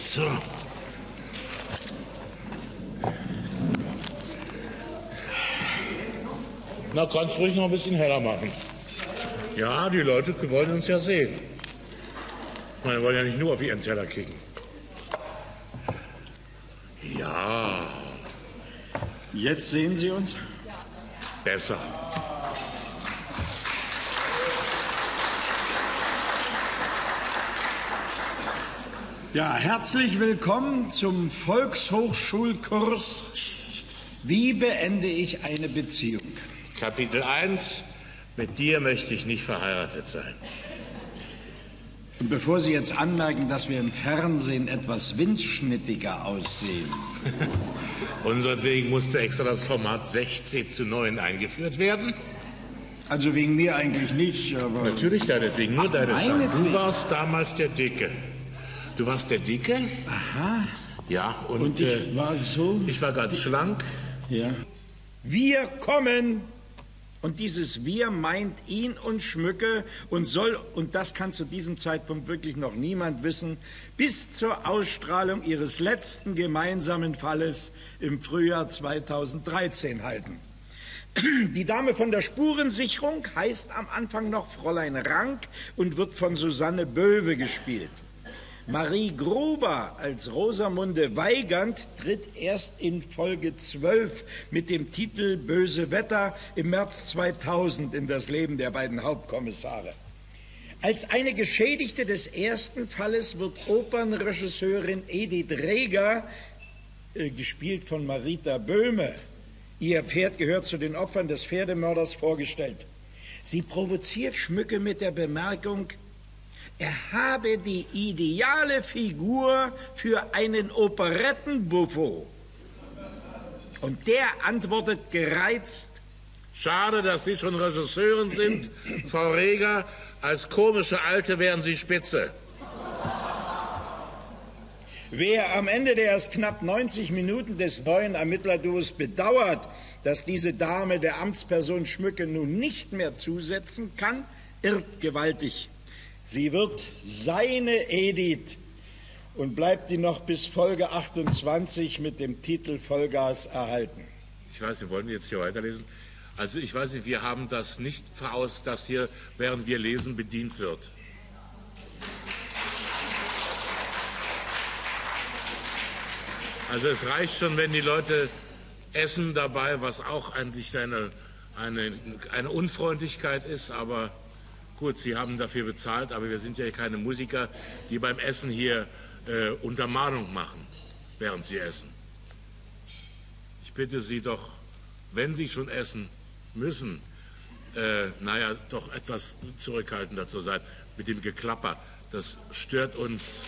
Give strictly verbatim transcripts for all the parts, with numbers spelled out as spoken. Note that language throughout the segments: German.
So. Na, kannst ruhig noch ein bisschen heller machen. Ja, die Leute wollen uns ja sehen. Wir wollen ja nicht nur auf ihren Teller kicken. Ja. Jetzt sehen Sie uns? Besser. Ja, herzlich willkommen zum Volkshochschulkurs Wie beende ich eine Beziehung? Kapitel eins. Mit dir möchte ich nicht verheiratet sein. Und bevor Sie jetzt anmerken, dass wir im Fernsehen etwas windschnittiger aussehen. Unseretwegen musste extra das Format sechzehn zu neun eingeführt werden. Also wegen mir eigentlich nicht, aber... Natürlich deinetwegen, nur Ach, deinetwegen. Du warst damals der Dicke. Du warst der Dicke? Aha. Ja, und, und ich äh, war so... Ich war ganz schlank. Ja. Wir kommen... Und dieses Wir meint ihn und Schmücke und soll, und das kann zu diesem Zeitpunkt wirklich noch niemand wissen, bis zur Ausstrahlung ihres letzten gemeinsamen Falles im Frühjahr zweitausenddreizehn halten. Die Dame von der Spurensicherung heißt am Anfang noch Fräulein Rank und wird von Susanne Böwe gespielt. Marie Gruber als Rosamunde Weigand tritt erst in Folge zwölf mit dem Titel Böse Wetter im März zweitausend in das Leben der beiden Hauptkommissare. Als eine Geschädigte des ersten Falles wird Opernregisseurin Edith Reger, äh, gespielt von Marita Böhme, ihr Pferd gehört zu den Opfern des Pferdemörders, vorgestellt. Sie provoziert Schmücke mit der Bemerkung, er habe die ideale Figur für einen Operettenbuffo. Und der antwortet gereizt: Schade, dass Sie schon Regisseurin sind, Frau Reger. Als komische Alte wären Sie spitze. Wer am Ende der erst knapp neunzig Minuten des neuen Ermittlerduos bedauert, dass diese Dame der Amtsperson Schmücke nun nicht mehr zusetzen kann, irrt gewaltig. Sie wird seine Edith und bleibt die noch bis Folge achtundzwanzig mit dem Titel Vollgas erhalten. Ich weiß, Sie wollen jetzt hier weiterlesen. Also ich weiß nicht, wir haben das nicht voraus, dass hier, während wir lesen, bedient wird. Also es reicht schon, wenn die Leute essen dabei, was auch eigentlich eine, eine, eine Unfreundlichkeit ist, aber... Gut, Sie haben dafür bezahlt, aber wir sind ja keine Musiker, die beim Essen hier äh, Untermalung machen, während Sie essen. Ich bitte Sie doch, wenn Sie schon essen müssen, äh, naja, doch etwas zurückhaltender zu sein mit dem Geklapper. Das stört uns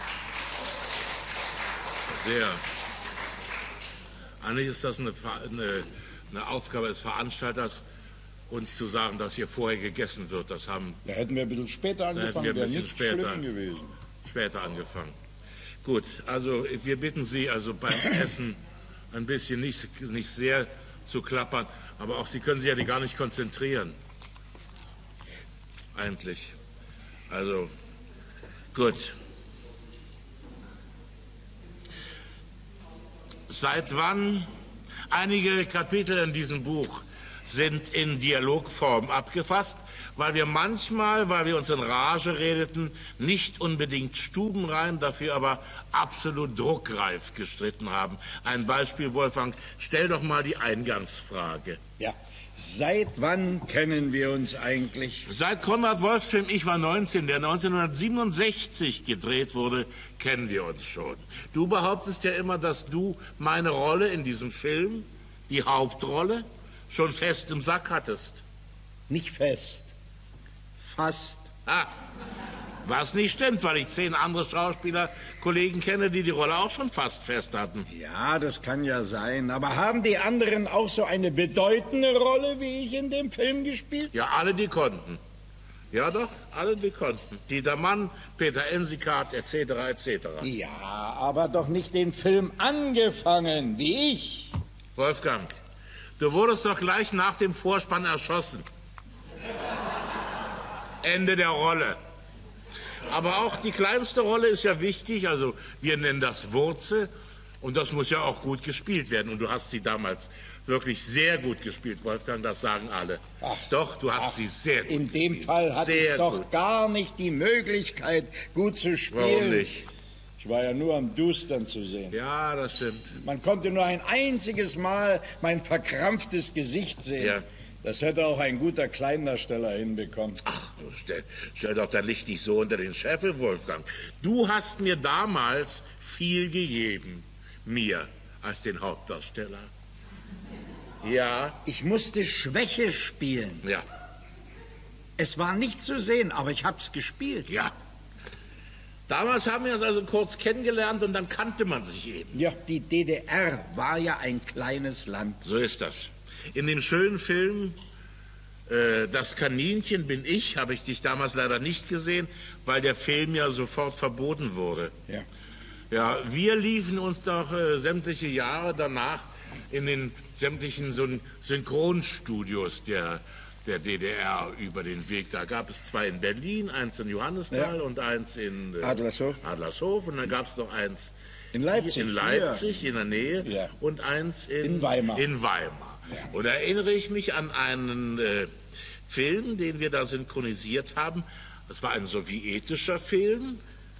sehr. Eigentlich ist das eine, eine, eine Aufgabe des Veranstalters, uns zu sagen, dass hier vorher gegessen wird. Das haben, da hätten wir ein bisschen später angefangen, wäre nicht später, schlimm gewesen. Später angefangen. Gut, also wir bitten Sie also beim Essen ein bisschen nicht, nicht sehr zu klappern, aber auch Sie können sich ja gar nicht konzentrieren. Eigentlich. Also, gut. Seit wann? Einige Kapitel in diesem Buch sind in Dialogform abgefasst, weil wir manchmal, weil wir uns in Rage redeten, nicht unbedingt stubenrein, dafür aber absolut druckreif gestritten haben. Ein Beispiel, Wolfgang, stell doch mal die Eingangsfrage. Ja, seit wann kennen wir uns eigentlich? Seit Konrad Wolfs Film Ich war neunzehn, der neunzehnhundertsiebenundsechzig gedreht wurde, kennen wir uns schon. Du behauptest ja immer, dass du meine Rolle in diesem Film, die Hauptrolle, schon fest im Sack hattest. Nicht fest, fast. Ah, was nicht stimmt, weil ich zehn andere Schauspieler, Kollegen kenne, die die Rolle auch schon fast fest hatten. Ja, das kann ja sein. Aber haben die anderen auch so eine bedeutende Rolle, wie ich in dem Film gespielt? Ja, alle, die konnten. Ja doch, alle, die konnten. Dieter Mann, Peter Ensikart, et cetera, et cetera. Ja, aber doch nicht den Film angefangen, wie ich. Wolfgang, du wurdest doch gleich nach dem Vorspann erschossen. Ende der Rolle. Aber auch die kleinste Rolle ist ja wichtig, also wir nennen das Wurzel und das muss ja auch gut gespielt werden. Und du hast sie damals wirklich sehr gut gespielt, Wolfgang, das sagen alle. Ach, doch, du hast ach, sie sehr gut in gespielt. dem Fall hatte sehr ich doch gut. gar nicht die Möglichkeit, gut zu spielen. Warum nicht? Ich war ja nur am Dustern zu sehen. Ja, das stimmt. Man konnte nur ein einziges Mal mein verkrampftes Gesicht sehen. Ja. Das hätte auch ein guter Kleindarsteller hinbekommen. Ach, stell, stell doch dein Licht nicht so unter den Scheffel, Wolfgang. Du hast mir damals viel gegeben, mir als den Hauptdarsteller. Ja. Ich musste Schwäche spielen. Ja. Es war nicht zu sehen, aber ich hab's gespielt. Ja. Damals haben wir uns also kurz kennengelernt und dann kannte man sich eben. Ja, die D D R war ja ein kleines Land. So ist das. In dem schönen Film äh, Das Kaninchen bin ich, habe ich dich damals leider nicht gesehen, weil der Film ja sofort verboten wurde. Ja. Ja, wir liefen uns doch äh, sämtliche Jahre danach in den sämtlichen Syn Synchronstudios der, der D D R über den Weg. Da gab es zwei in Berlin, eins in Johannisthal ja. und eins in äh, Adlershof. Adlershof. Und dann gab es noch eins in Leipzig, in, Leipzig, ja. in der Nähe ja. und eins in, in Weimar. In Weimar. Ja. Und da erinnere ich mich an einen äh, Film, den wir da synchronisiert haben. Das war ein sowjetischer Film.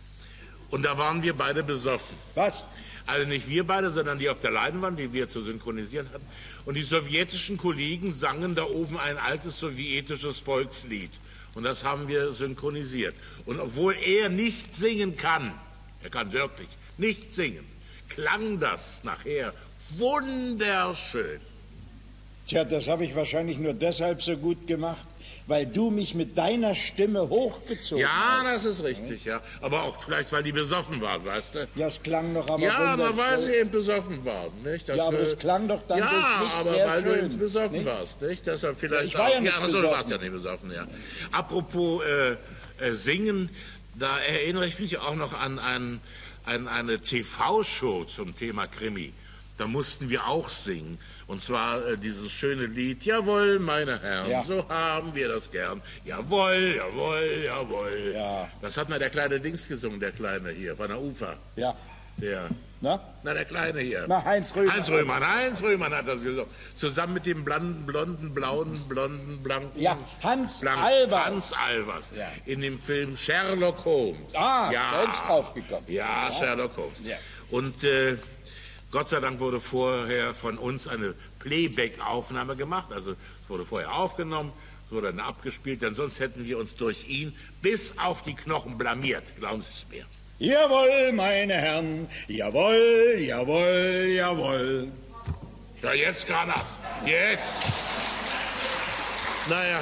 Und da waren wir beide besoffen. Was? Also nicht wir beide, sondern die auf der Leinwand, die wir zu synchronisieren hatten. Und die sowjetischen Kollegen sangen da oben ein altes sowjetisches Volkslied. Und das haben wir synchronisiert. Und obwohl er nicht singen kann, er kann wirklich nicht singen, klang das nachher wunderschön. Tja, das habe ich wahrscheinlich nur deshalb so gut gemacht, weil du mich mit deiner Stimme hochgezogen ja, hast. Ja, das ist richtig, ja. Aber auch vielleicht, weil die besoffen waren, weißt du? Ja, es klang doch aber ja, wunderschön. Ja, weil sie eben besoffen waren, nicht? Das, ja, aber es klang doch dann ja, durch nichts aber sehr weil schön, du eben besoffen nicht? warst, nicht? Deshalb vielleicht ja, ich war auch. ja nicht ja, so, besoffen. du warst ja nicht besoffen, ja. Apropos äh, äh, Singen, da erinnere ich mich auch noch an, ein, an eine T V-Show zum Thema Krimi. Da mussten wir auch singen. Und zwar äh, dieses schöne Lied, jawohl, meine Herren, ja. so haben wir das gern. Jawohl, jawohl, jawohl. Ja. Das hat mal der kleine Dings gesungen, der Kleine hier, von der Ufer. Ja. Der, na? Na, der Kleine hier. Na, Heinz Röhmann. Heinz Röhmann, Heinz Röhmann hat das gesungen. Zusammen mit dem blonden, blonden, blauen, blonden, blanken... Ja, Hans blank, Albers. Hans Albers. Ja. In dem Film Sherlock Holmes. Ah, ja. selbst draufgekommen. Ja, ja, Sherlock Holmes. Ja. Und... Äh, Gott sei Dank wurde vorher von uns eine Playback-Aufnahme gemacht. Also es wurde vorher aufgenommen, es wurde dann abgespielt, denn sonst hätten wir uns durch ihn bis auf die Knochen blamiert. Glauben Sie es mir. Jawohl, meine Herren, jawohl, jawohl, jawohl. Ja, jetzt, Granach, jetzt. Naja.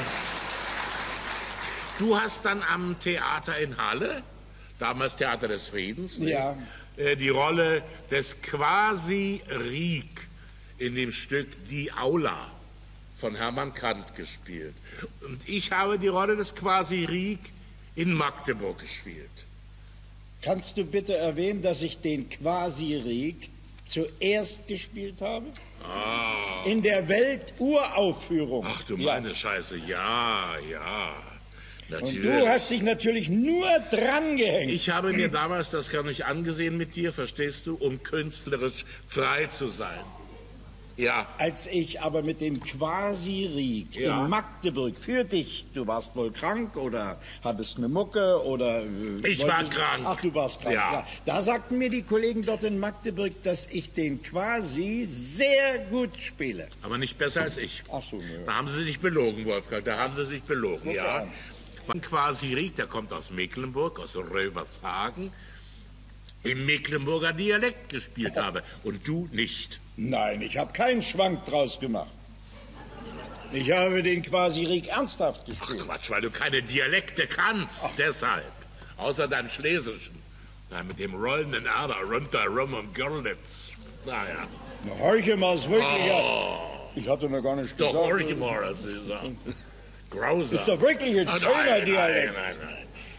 Du hast dann am Theater in Halle, damals Theater des Friedens, ja. die Rolle des Quasi Rieck in dem Stück Die Aula von Hermann Kant gespielt. Und ich habe die Rolle des Quasi Rieck in Magdeburg gespielt. Kannst du bitte erwähnen, dass ich den Quasi Rieck zuerst gespielt habe? Ah. In der Welturaufführung. Ach du meine ja. Scheiße, ja, ja. Natürlich. Und du hast dich natürlich nur dran gehängt. Ich habe mir damals das gar nicht angesehen mit dir, verstehst du, um künstlerisch frei zu sein. Ja. Als ich aber mit dem Quasi-Rieck ja. in Magdeburg für dich, du warst wohl krank oder hattest eine Mucke oder... Äh, ich war krank. Ach, du warst krank, ja. ja. Da sagten mir die Kollegen dort in Magdeburg, dass ich den Quasi sehr gut spiele. Aber nicht besser als ich. Ach so, ne. Da haben sie sich belogen, Wolfgang, da haben sie sich belogen, Guck ja. An. Quasi Rieck, der kommt aus Mecklenburg, aus Rövershagen, im Mecklenburger Dialekt gespielt habe und du nicht. Nein, ich habe keinen Schwank draus gemacht. Ich habe den Quasi Rieck ernsthaft gespielt. Ach Quatsch, weil du keine Dialekte kannst, Ach. deshalb. Außer deinem Schlesischen. Na, mit dem rollenden R da runter, rum um Görlitz. Naja. Na, horche mal, ist wirklich... Oh. Ich hatte noch gar nicht Doch, gesagt. Doch, horche mal, das ist ja grausam. Ist doch wirklich ein schöner Dialekt. Nein, nein, nein.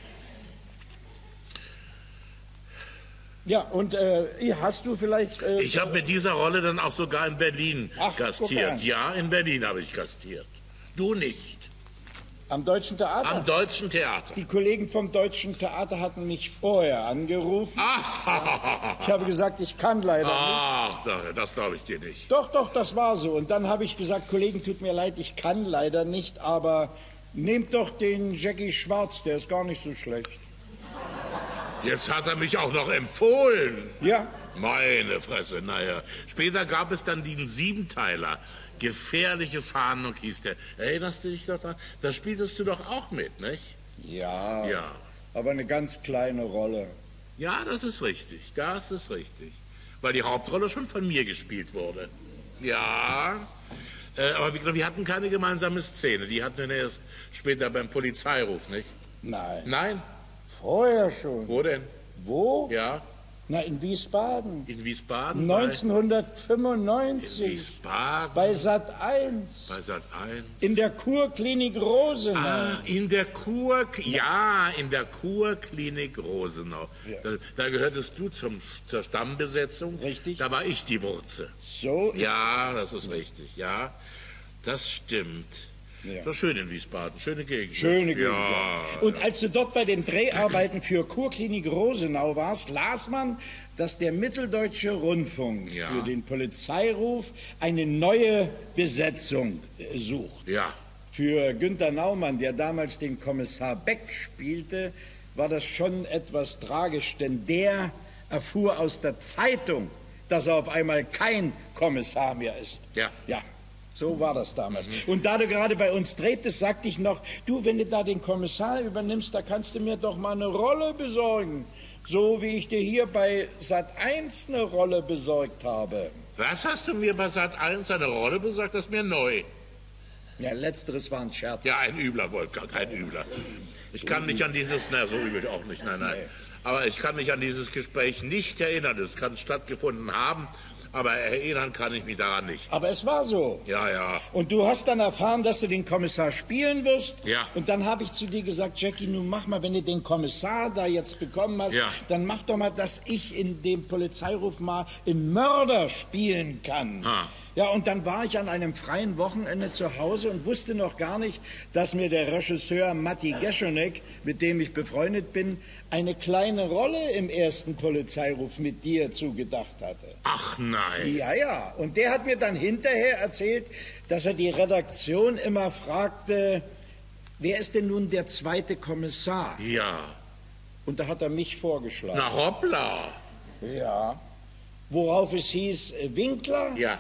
Ja, und äh, hast du vielleicht... Äh, ich habe mit dieser Rolle dann auch sogar in Berlin Ach, gastiert. Ja, in Berlin habe ich gastiert. Du nicht. Am Deutschen Theater? Am Deutschen Theater. Die Kollegen vom Deutschen Theater hatten mich vorher angerufen. Ach, ich habe gesagt, ich kann leider Ach nicht. Ach, das glaube ich dir nicht. Doch, doch, das war so. Und dann habe ich gesagt, Kollegen, tut mir leid, ich kann leider nicht, aber nehmt doch den Jackie Schwarz, der ist gar nicht so schlecht. Jetzt hat er mich auch noch empfohlen. Ja. Meine Fresse, naja. Später gab es dann den Siebenteiler. Gefährliche Fahndung hieß der. Erinnerst du dich doch dran? Da spieltest du doch auch mit, nicht? Ja. Ja. Aber eine ganz kleine Rolle. Ja, das ist richtig. Das ist richtig. Weil die Hauptrolle schon von mir gespielt wurde. Ja. Äh, aber wir, wir hatten keine gemeinsame Szene. Die hatten wir erst später beim Polizeiruf, nicht? Nein. Nein? Vorher schon. Wo denn? Wo? Ja. Na, in Wiesbaden. In Wiesbaden? neunzehnhundertfünfundneunzig. In Wiesbaden? Bei Sat eins. Bei Sat eins? In der Kurklinik Rosenau. Ah, in der Kur... Ja, in der Kurklinik Rosenau. Ja. Da, da gehörtest du zum, zur Stammbesetzung. Richtig. Da war ich die Wurzel. So? Ja, das ist richtig. Ja, das stimmt. Ja. Das ist schön in Wiesbaden. Schöne Gegend. Schöne Gegend. Ja. Und als du dort bei den Dreharbeiten für Kurklinik Rosenau warst, las man, dass der Mitteldeutsche Rundfunk Ja. für den Polizeiruf eine neue Besetzung äh, sucht. Ja. Für Günter Naumann, der damals den Kommissar Beck spielte, war das schon etwas tragisch, denn der erfuhr aus der Zeitung, dass er auf einmal kein Kommissar mehr ist. Ja. Ja. So war das damals. Und da du gerade bei uns drehtest, sagte ich noch, du, wenn du da den Kommissar übernimmst, da kannst du mir doch mal eine Rolle besorgen. So wie ich dir hier bei Sat eins eine Rolle besorgt habe. Was hast du mir bei Sat eins eine Rolle besorgt? Das ist mir neu. Ja, letzteres war ein Scherz. Ja, ein übler, Wolfgang, ein übler. Ich kann mich an dieses, na, so übel auch nicht, nein, nein. Aber ich kann mich an dieses Gespräch nicht erinnern. Es kann stattgefunden haben, aber erinnern kann ich mich daran nicht. Aber es war so. Ja, ja. Und du hast dann erfahren, dass du den Kommissar spielen wirst. Ja. Und dann habe ich zu dir gesagt, Jackie, nun mach mal, wenn du den Kommissar da jetzt bekommen hast, Ja. dann mach doch mal, dass ich in dem Polizeiruf mal einen Mörder spielen kann. Ha. Ja, und dann war ich an einem freien Wochenende zu Hause und wusste noch gar nicht, dass mir der Regisseur Matti Geschonek, mit dem ich befreundet bin, eine kleine Rolle im ersten Polizeiruf mit dir zugedacht hatte. Ach nein. Ja, ja. Und der hat mir dann hinterher erzählt, dass er die Redaktion immer fragte, wer ist denn nun der zweite Kommissar? Ja. Und da hat er mich vorgeschlagen. Na hoppla. Ja. Worauf es hieß, äh, Winkler? Ja.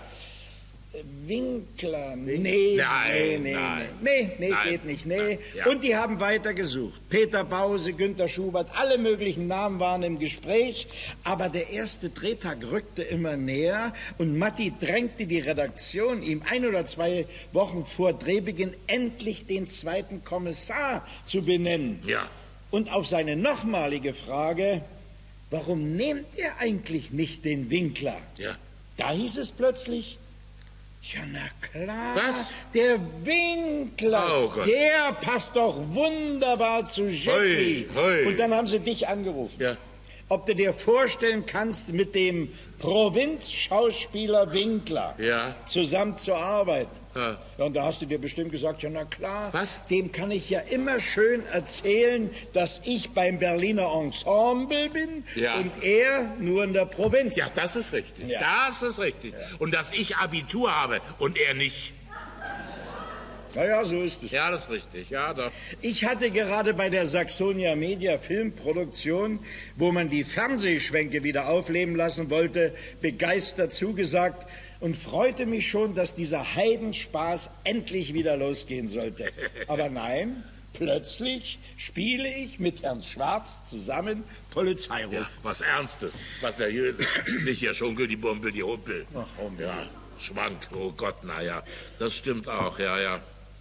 Winkler, nee, nee, Nein, nee, nein. nee, nee, Nein. geht nicht, nee. Nein, ja. Und die haben weiter gesucht. Peter Bause, Günter Schubert, alle möglichen Namen waren im Gespräch, aber der erste Drehtag rückte immer näher und Matti drängte die Redaktion, ihm ein oder zwei Wochen vor Drehbeginn endlich den zweiten Kommissar zu benennen. Ja. Und auf seine nochmalige Frage, warum nehmt ihr eigentlich nicht den Winkler? Ja. Da hieß es plötzlich, ja, na klar. Was? Der Winkler. Oh Gott. Der passt doch wunderbar zu Jackie. Hui, hui. Und dann haben sie dich angerufen. Ja. Ob du dir vorstellen kannst, mit dem Provinzschauspieler Winkler Ja. zusammenzuarbeiten. Ja. Ja, und da hast du dir bestimmt gesagt, ja, na klar. Was? Dem kann ich ja immer schön erzählen, dass ich beim Berliner Ensemble bin Ja. und er nur in der Provinz. Ja, das ist richtig. Ja. Das ist richtig. Und dass ich Abitur habe und er nicht. Ja, ja, so ist es. Ja, das ist richtig. Ja, doch. Ich hatte gerade bei der Saxonia Media Filmproduktion, wo man die Fernsehschwänke wieder aufleben lassen wollte, begeistert zugesagt und freute mich schon, dass dieser Heidenspaß endlich wieder losgehen sollte. Aber nein, plötzlich spiele ich mit Herrn Schwarz zusammen Polizeiruf. Ja, was Ernstes, was Seriöses. Nicht hier Schunkel, die Bumpel, die Humpel. Ach, Humpel. Ja, Schwank, oh Gott, naja. Das stimmt auch, ja, ja.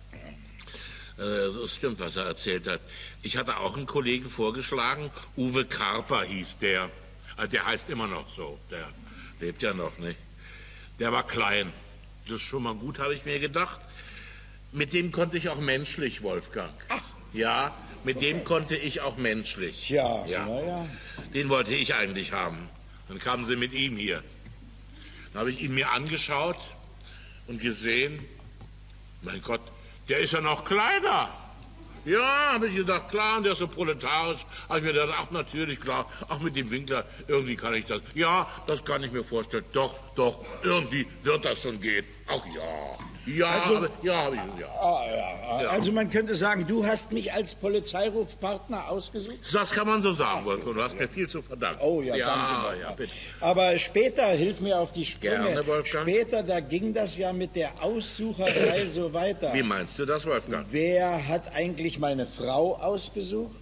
Es stimmt, was er erzählt hat. Ich hatte auch einen Kollegen vorgeschlagen, Uwe Karper hieß der. Der heißt immer noch so, der lebt ja noch, nicht? Der war klein. Das ist schon mal gut, habe ich mir gedacht. Mit dem konnte ich auch menschlich, Wolfgang. Ach. Ja, mit okay. dem konnte ich auch menschlich. Ja, ja. Na ja. Den wollte ich eigentlich haben. Dann kamen sie mit ihm hier. Dann habe ich ihn mir angeschaut und gesehen, mein Gott, der ist ja noch kleiner. Ja, habe ich gedacht, klar, und der ist so proletarisch. Habe ich mir gedacht, ach, natürlich, klar, ach, mit dem Winkler, irgendwie kann ich das. Ja, das kann ich mir vorstellen. Doch, doch, irgendwie wird das schon gehen. Ach ja. Ja, Also- aber, ja, habe ich, ja. Ah, ja. Ja. Also man könnte sagen, du hast mich als Polizeirufpartner ausgesucht? Das kann man so sagen, Wolfgang. Du hast mir viel zu verdanken. Oh ja, ja, danke. ja, bitte. Aber später, hilf mir auf die Sprünge, Gerne, Wolfgang. später, da ging das ja mit der Aussucherei so weiter. Wie meinst du das, Wolfgang? Wer hat eigentlich meine Frau ausgesucht?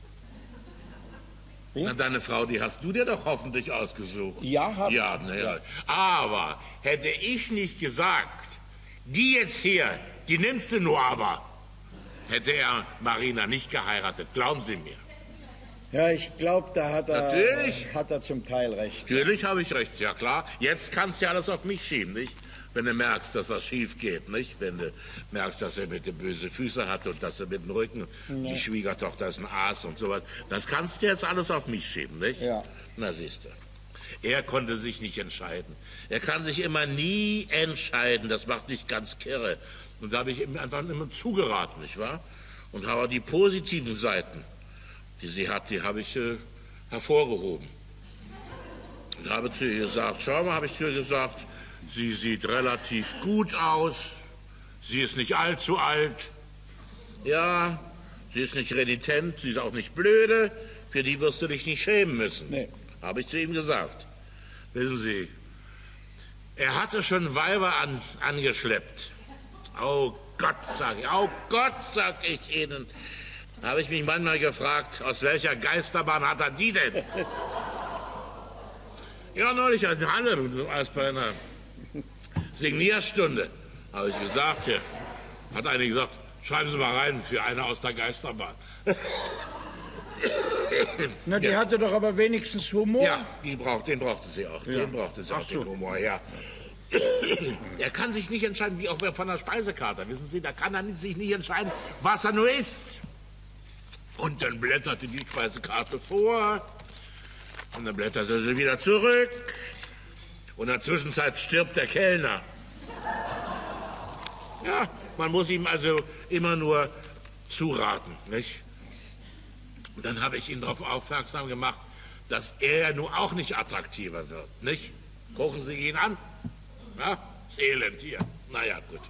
Na, deine Frau, die hast du dir doch hoffentlich ausgesucht. Ja, hab Ja, naja. Aber hätte ich nicht gesagt, die jetzt hier, die nimmst du nur aber, hätte er Marina nicht geheiratet. Glauben Sie mir. Ja, ich glaube, da hat er, Natürlich. hat er zum Teil recht. Natürlich habe ich recht, ja klar. Jetzt kannst du ja alles auf mich schieben, nicht? Wenn du merkst, dass was schief geht, nicht? Wenn du merkst, dass er mit den böse Füße hat und dass er mit dem Rücken, die Schwiegertochter ist ein Aas und sowas. Das kannst du jetzt alles auf mich schieben, nicht? Ja. Na, siehst du. Er konnte sich nicht entscheiden. Er kann sich immer nie entscheiden. Das macht mich ganz kirre. Und da habe ich ihm einfach immer zugeraten, nicht wahr? Und habe die positiven Seiten, die sie hat, die habe ich äh, hervorgehoben. Und habe zu ihr gesagt, schau mal, habe ich zu ihr gesagt, sie sieht relativ gut aus, sie ist nicht allzu alt, ja, sie ist nicht renitent, sie ist auch nicht blöde, für die wirst du dich nicht schämen müssen. Nee. Habe ich zu ihm gesagt. Wissen Sie, er hatte schon Weiber an, angeschleppt. Oh Gott, sage ich, oh Gott, sag ich Ihnen. Da habe ich mich manchmal gefragt, aus welcher Geisterbahn hat er die denn? Ja, neulich als eine andere, als bei einer Signierstunde, habe ich gesagt, hier, hat eine gesagt, schreiben Sie mal rein für eine aus der Geisterbahn. Na, die Ja. hatte doch aber wenigstens Humor. Ja, die braucht, den brauchte sie auch. Den brauchte sie auch, den Humor, ja. Er kann sich nicht entscheiden, wie auch wer von der Speisekarte. Wissen Sie, da kann er sich nicht entscheiden, was er nur isst. Und dann blätterte die Speisekarte vor. Und dann blätterte sie wieder zurück. Und in der Zwischenzeit stirbt der Kellner. Ja, man muss ihm also immer nur zuraten, nicht? Und dann habe ich ihn darauf aufmerksam gemacht, dass er nun auch nicht attraktiver wird, nicht? Gucken Sie ihn an. Ja, das Elend hier. Naja, gut.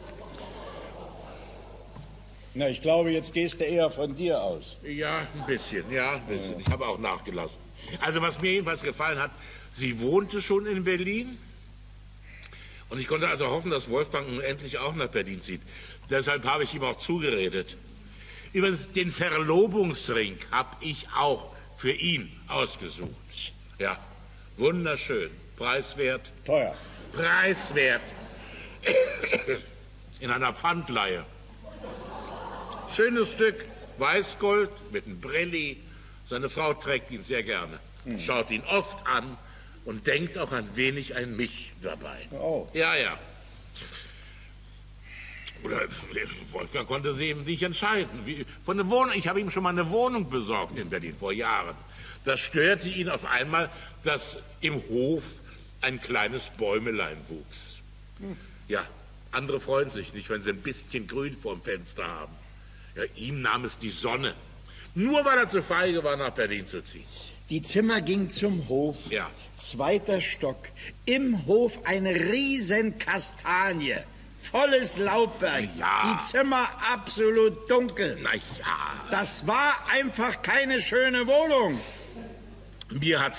Na, ich glaube, jetzt gehst du eher von dir aus. Ja, ein bisschen, ja, ein bisschen. Ich habe auch nachgelassen. Also was mir jedenfalls gefallen hat, sie wohnte schon in Berlin. Und ich konnte also hoffen, dass Wolfgang nun endlich auch nach Berlin zieht. Deshalb habe ich ihm auch zugeredet. Übrigens, den Verlobungsring habe ich auch für ihn ausgesucht. Ja, wunderschön, preiswert, Teuer. preiswert, in einer Pfandleihe. Schönes Stück, Weißgold mit einem Brilli. Seine Frau trägt ihn sehr gerne, schaut ihn oft an und denkt auch ein wenig an mich dabei. Oh. Ja, ja. Oder Wolfgang konnte sich eben nicht entscheiden. Wie, von der Wohnung, ich habe ihm schon mal eine Wohnung besorgt in Berlin vor Jahren. Das störte ihn auf einmal, dass im Hof ein kleines Bäumelein wuchs. Ja, andere freuen sich nicht, wenn sie ein bisschen Grün vorm Fenster haben. Ja, ihm nahm es die Sonne. Nur weil er zu feige war, nach Berlin zu ziehen. Die Zimmer ging zum Hof. Ja. Zweiter Stock. Im Hof eine riesen Kastanie. Volles Laubwerk. Ja. Die Zimmer absolut dunkel. Na ja, Das war einfach keine schöne Wohnung. mir hat